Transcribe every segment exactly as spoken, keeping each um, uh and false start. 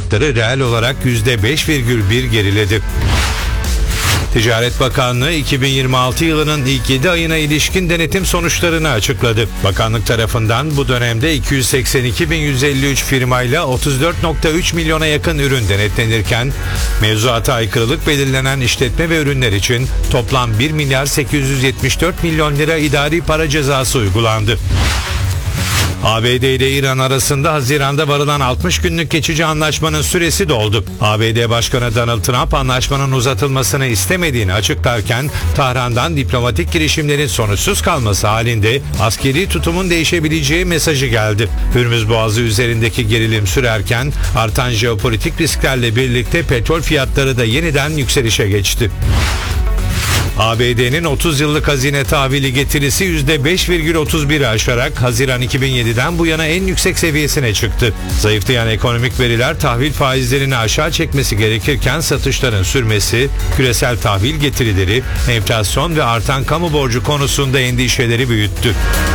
fiyatları reel olarak yüzde beş virgül bir geriledi. Ticaret Bakanlığı iki bin yirmi altı yılının ilk yedi ayına ilişkin denetim sonuçlarını açıkladı. Bakanlık tarafından bu dönemde iki yüz seksen iki bin yüz elli üç firmayla otuz dört virgül üç milyona yakın ürün denetlenirken mevzuata aykırılık belirlenen işletme ve ürünler için toplam bir milyar sekiz yüz yetmiş dört milyon lira idari para cezası uygulandı. A B D ile İran arasında Haziran'da varılan altmış günlük geçici anlaşmanın süresi doldu. A B D Başkanı Donald Trump anlaşmanın uzatılmasını istemediğini açıklarken Tahran'dan diplomatik girişimlerin sonuçsuz kalması halinde askeri tutumun değişebileceği mesajı geldi. Hürmüz Boğazı üzerindeki gerilim sürerken artan jeopolitik risklerle birlikte petrol fiyatları da yeniden yükselişe geçti. A B D'nin otuz yıllık hazine tahvili getirisi yüzde beş virgül otuz biri aşarak Haziran iki bin yediden bu yana en yüksek seviyesine çıktı. Zayıflayan ekonomik veriler tahvil faizlerini aşağı çekmesi gerekirken satışların sürmesi, küresel tahvil getirileri, enflasyon ve artan kamu borcu konusunda endişeleri büyüttü.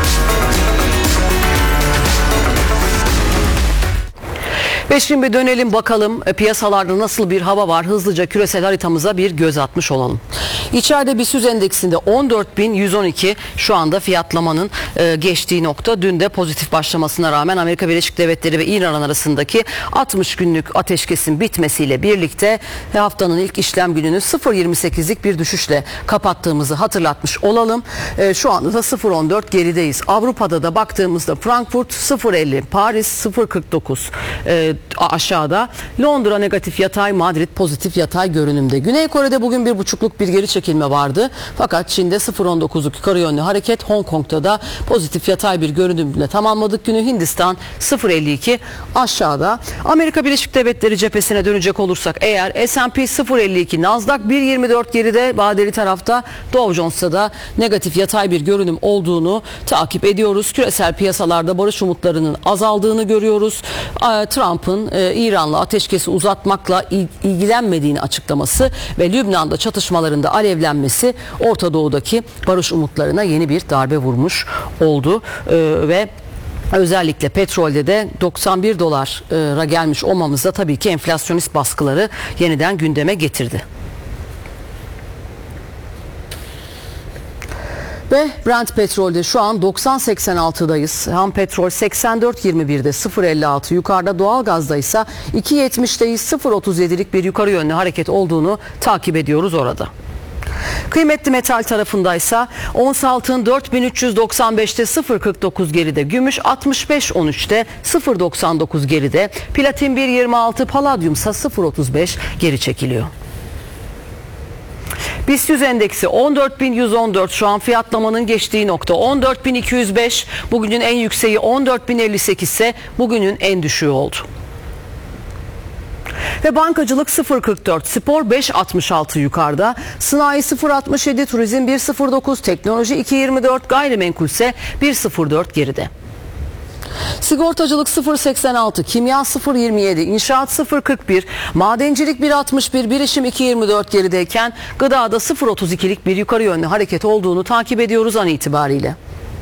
Ve şimdi dönelim bakalım piyasalarda nasıl bir hava var, hızlıca küresel haritamıza bir göz atmış olalım. İçeride BIST yüz endeksinde on dört bin yüz on iki şu anda fiyatlamanın e, geçtiği nokta. Dün de pozitif başlamasına rağmen Amerika Birleşik Devletleri ve İran arasındaki altmış günlük ateşkesin bitmesiyle birlikte haftanın ilk işlem gününü sıfır virgül yirmi sekizlik bir düşüşle kapattığımızı hatırlatmış olalım. E, şu anda da sıfır virgül on dört gerideyiz. Avrupa'da da baktığımızda Frankfurt sıfır virgül elli, Paris sıfır virgül kırk dokuz e, aşağıda. Londra negatif yatay, Madrid pozitif yatay görünümde. Güney Kore'de bugün bir buçukluk bir geri çekilme vardı. Fakat Çin'de sıfır virgül on dokuzluk yukarı yönlü hareket. Hong Kong'da da pozitif yatay bir görünümle tamamladık günü. Hindistan sıfır virgül elli iki aşağıda. Amerika Birleşik Devletleri cephesine dönecek olursak eğer S and P sıfır virgül elli iki, Nasdaq bir virgül yirmi dört geride, vadeli tarafta. Dow Jones'ta da negatif yatay bir görünüm olduğunu takip ediyoruz. Küresel piyasalarda barış umutlarının azaldığını görüyoruz. Trump'ın İran'la ateşkesi uzatmakla ilgilenmediğini açıklaması ve Lübnan'da çatışmalarında alevlenmesi Orta Doğu'daki barış umutlarına yeni bir darbe vurmuş oldu ee, ve özellikle petrolde de doksan bir dolara gelmiş olmamız da tabii ki enflasyonist baskıları yeniden gündeme getirdi. Ve Brent petrolde şu an doksan seksen altıdayız. Ham petrol seksen dört yirmi birde sıfır virgül elli altı yukarıda. Doğalgazda ise iki yetmişteyiz. sıfır virgül otuz yedilik bir yukarı yönlü hareket olduğunu takip ediyoruz orada. Kıymetli metal tarafındaysa ons altın dört bin üç yüz doksan beşte sıfır virgül kırk dokuz geride, gümüş altmış beş on üçte sıfır virgül doksan dokuz geride, platin bir virgül yirmi altı, paladyum ise sıfır virgül otuz beş geri çekiliyor. BIST yüz endeksi on dört bin yüz on dört şu an fiyatlamanın geçtiği nokta. on dört bin iki yüz beş bugünün en yükseği, on dört bin elli sekiz ise bugünün en düşüğü oldu. Ve bankacılık sıfır virgül kırk dört, spor beş virgül altmış altı yukarıda, sanayi sıfır virgül altmış yedi, turizm bir virgül sıfır dokuz, teknoloji iki virgül yirmi dört, gayrimenkul ise bir virgül sıfır dört geride. Sigortacılık sıfır virgül seksen altı, kimya sıfır virgül yirmi yedi, inşaat sıfır virgül kırk bir, madencilik bir virgül altmış bir, bilişim iki virgül yirmi dört gerideyken gıdada sıfır virgül otuz ikilik bir yukarı yönlü hareket olduğunu takip ediyoruz an itibariyle.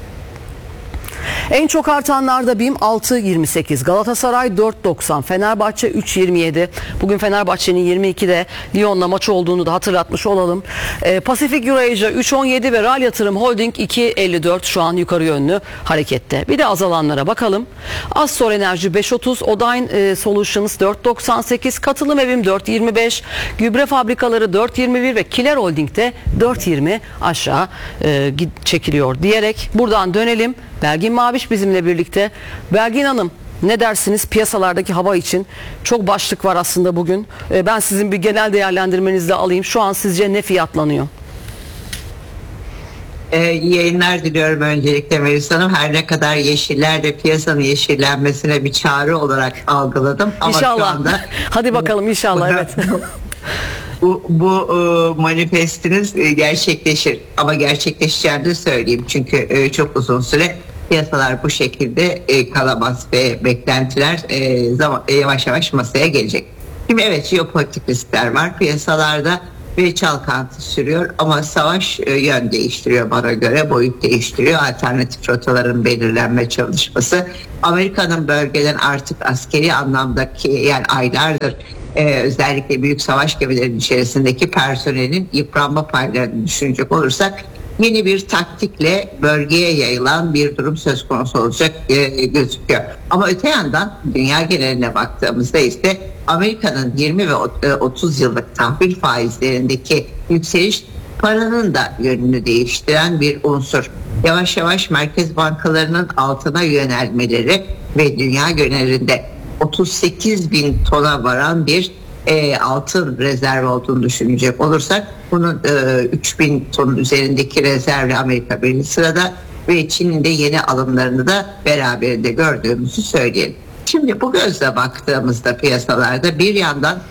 En çok artanlarda BİM altı virgül yirmi sekiz, Galatasaray dört virgül doksan, Fenerbahçe üç virgül yirmi yedi. Bugün Fenerbahçe'nin yirmi ikide Lyon'la maçı olduğunu da hatırlatmış olalım. E, Pasifik Eurasia üç virgül on yedi ve Ral Yatırım Holding iki virgül elli dört şu an yukarı yönlü harekette. Bir de azalanlara bakalım. Astor Enerji beş virgül otuz, Odyne e, Solutions dört virgül doksan sekiz, Katılım Evim dört virgül yirmi beş, Gübre Fabrikaları dört virgül yirmi bir ve Kiler Holding'de dört virgül yirmi aşağı e, çekiliyor diyerek buradan dönelim. Belgin Maviş bizimle birlikte. Belgin Hanım, ne dersiniz piyasalardaki hava için? Çok başlık var aslında bugün. Ben sizin bir genel değerlendirmenizi de alayım. Şu an sizce ne fiyatlanıyor? Ee, iyi yayınlar diliyorum öncelikle Melis Hanım. Her ne kadar yeşiller de piyasanın yeşillenmesine bir çağrı olarak algıladım. Ama İnşallah. Şu anda... Hadi bakalım inşallah, evet. Bu, bu e, manifestiniz e, gerçekleşir ama gerçekleşeceğini de söyleyeyim çünkü e, çok uzun süre piyasalar bu şekilde e, kalamaz ve beklentiler e, zaman, e, yavaş yavaş masaya gelecek. Şimdi evet, jeopolitik riskler var piyasalarda ve çalkantı sürüyor ama savaş e, yön değiştiriyor, bana göre boyut değiştiriyor. Alternatif rotaların belirlenme çalışması. Amerika'nın bölgeden artık askeri anlamdaki, yani aylardır e, özellikle büyük savaş gemilerinin içerisindeki personelin yıpranma paylarını düşünecek olursak yeni bir taktikle bölgeye yayılan bir durum söz konusu olacak e, gözüküyor. Ama öte yandan dünya geneline baktığımızda ise Amerika'nın yirmi ve otuz yıllık tahvil faizlerindeki yükseliş paranın da yönünü değiştiren bir unsur. Yavaş yavaş merkez bankalarının altına yönelmeleri ve dünya genelinde otuz sekiz bin tona varan bir e, altın rezerv olduğunu düşünecek olursak bunun e, üç bin tonun üzerindeki rezervle Amerika birinci sırada ve Çin'in de yeni alımlarını da beraberinde gördüğümüzü söyleyelim. Şimdi bu gözle baktığımızda piyasalarda bir yandan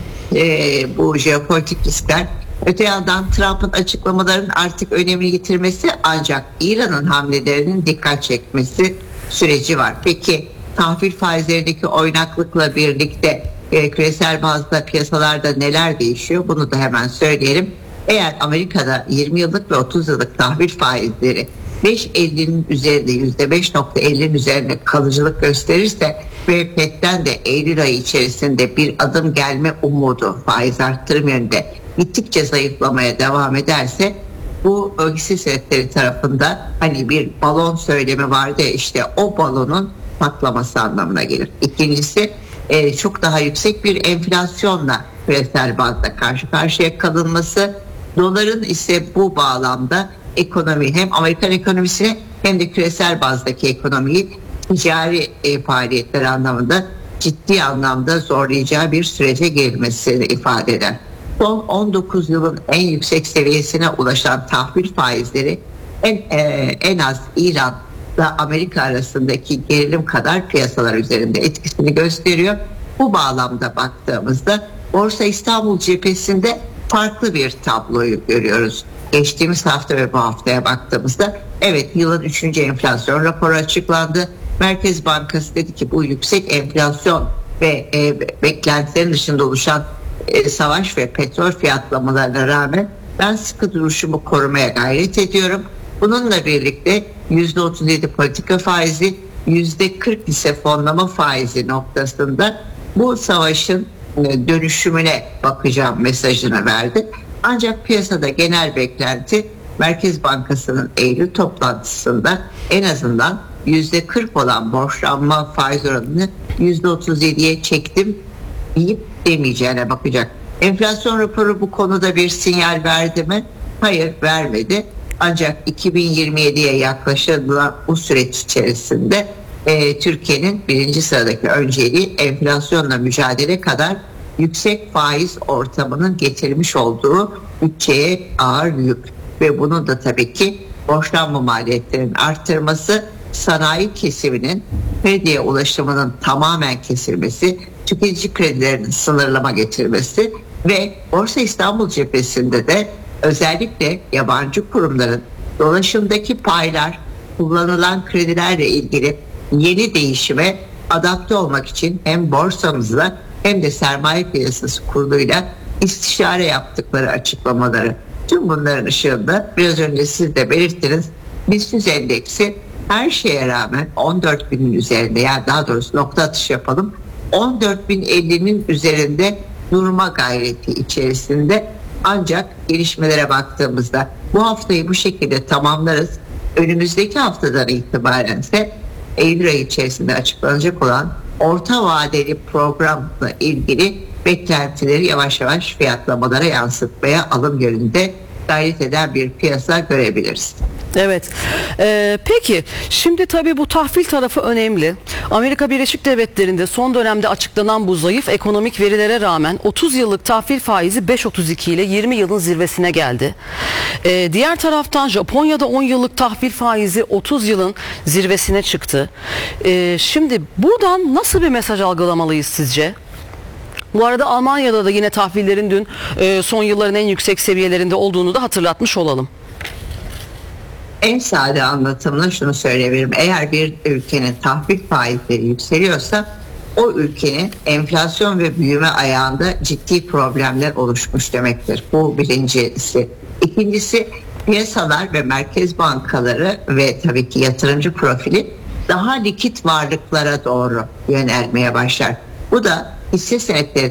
e, bu jeopolitik riskler, öte yandan Trump'ın açıklamalarının artık önemini yitirmesi, ancak İran'ın hamlelerinin dikkat çekmesi süreci var. Peki tahvil faizlerindeki oynaklıkla birlikte e, küresel bazda piyasalarda neler değişiyor? Bunu da hemen söyleyelim. Eğer Amerika'da yirmi yıllık ve otuz yıllık tahvil faizleri beş virgül ellinin üzerinde, yüzde beş virgül ellinin üzerinde kalıcılık gösterirse ve Fed'den de Eylül ayı içerisinde bir adım gelme umudu faiz arttırım yönünde gittikçe zayıflamaya devam ederse, bu hisse senetleri tarafında hani bir balon söylemi vardı ya, işte o balonun patlaması anlamına gelir. İkincisi e, çok daha yüksek bir enflasyonla küresel bazda karşı karşıya kalınması, doların ise bu bağlamda ekonomi, hem Amerikan ekonomisini hem de küresel bazdaki ekonomiyi ticari e, faaliyetler anlamında ciddi anlamda zorlayacağı bir sürece girmesini ifade eder. Son on dokuz yılın en yüksek seviyesine ulaşan tahvil faizleri en, e, en az İran'la Amerika arasındaki gerilim kadar piyasalar üzerinde etkisini gösteriyor. Bu bağlamda baktığımızda Borsa İstanbul cephesinde farklı bir tabloyu görüyoruz. Geçtiğimiz hafta ve bu haftaya baktığımızda evet, yılın üçüncü enflasyon raporu açıklandı. Merkez Bankası dedi ki bu yüksek enflasyon ve e, beklentilerin dışında oluşan e, savaş ve petrol fiyatlamalarına rağmen ben sıkı duruşumu korumaya gayret ediyorum. Bununla birlikte yüzde otuz yedi politika faizi, yüzde kırk ise fonlama faizi noktasında bu savaşın e, dönüşümüne bakacağım mesajını verdi. Ancak piyasada genel beklenti Merkez Bankası'nın Eylül toplantısında en azından yüzde kırk olan borçlanma faiz oranını yüzde otuz yediye çektim deyip demeyeceğine bakacak. Enflasyon raporu bu konuda bir sinyal verdi mi? Hayır, vermedi. Ancak iki bin yirmi yediye yaklaşılan bu süreç içerisinde e, Türkiye'nin birinci sıradaki önceliği enflasyonla mücadele kadar yüksek faiz ortamının getirmiş olduğu bütçeye ağır yük ve bunun da tabii ki borçlanma maliyetlerinin arttırması, sanayi kesiminin krediye ulaşımının tamamen kesilmesi, tüketici kredilerinin sınırlama getirmesi ve Borsa İstanbul cephesinde de özellikle yabancı kurumların dolaşımdaki paylar, kullanılan kredilerle ilgili yeni değişime adapte olmak için hem borsamızla hem de sermaye piyasası kuruluyla istişare yaptıkları açıklamaları. Tüm bunların ışığında biraz önce siz de belirttiniz, BIST endeksi her şeye rağmen on dört binin üzerinde, yani daha doğrusu nokta atışı yapalım, on dört bin ellinin üzerinde durma gayreti içerisinde. Ancak gelişmelere baktığımızda bu haftayı bu şekilde tamamlarız. Önümüzdeki haftadan itibaren ise Eylül ayı içerisinde açıklanacak olan orta vadeli programla ilgili beklentileri yavaş yavaş fiyatlamalara yansıtmaya alım yönünde gayret eden bir piyasa görebiliriz. Evet. Ee, peki şimdi tabii bu tahvil tarafı önemli. Amerika Birleşik Devletleri'nde son dönemde açıklanan bu zayıf ekonomik verilere rağmen otuz yıllık tahvil faizi beş virgül otuz iki ile yirmi yılın zirvesine geldi. Ee, diğer taraftan Japonya'da on yıllık tahvil faizi otuz yılın zirvesine çıktı. Ee, şimdi buradan nasıl bir mesaj algılamalıyız sizce? Bu arada Almanya'da da yine tahvillerin dün e, son yılların en yüksek seviyelerinde olduğunu da hatırlatmış olalım. En sade anlatımla şunu söyleyebilirim. Eğer bir ülkenin tahvil faizleri yükseliyorsa o ülkenin enflasyon ve büyüme ayağında ciddi problemler oluşmuş demektir. Bu birincisi. İkincisi, piyasalar ve merkez bankaları ve tabii ki yatırımcı profili daha likit varlıklara doğru yönelmeye başlar. Bu da hisse senetleri